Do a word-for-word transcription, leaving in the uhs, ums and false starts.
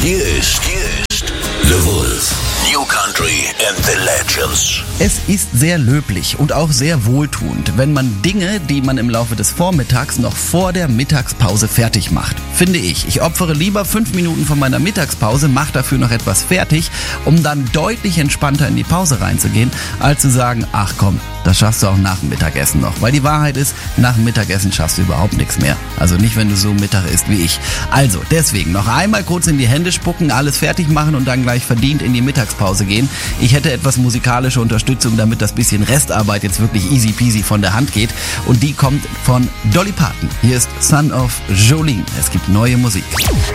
Hier ist, hier ist The Wolf. New Country and the Legends. Es ist sehr löblich und auch sehr wohltuend, wenn man Dinge, die man im Laufe des Vormittags noch vor der Mittagspause fertig macht. Finde ich. Ich opfere lieber fünf Minuten von meiner Mittagspause, mache dafür noch etwas fertig, um dann deutlich entspannter in die Pause reinzugehen, als zu sagen, ach komm, das schaffst du auch nach dem Mittagessen noch. Weil die Wahrheit ist, nach dem Mittagessen schaffst du überhaupt nichts mehr. Also nicht, wenn du so Mittag isst wie ich. Also deswegen noch einmal kurz in die Hände spucken, alles fertig machen und dann gleich verdient in die Mittagspause gehen. Ich hätte etwas musikalische Unterstützung, damit das bisschen Restarbeit jetzt wirklich easy peasy von der Hand geht. Und die kommt von Dolly Parton. Hier ist Son of Jolene. Es gibt neue Musik.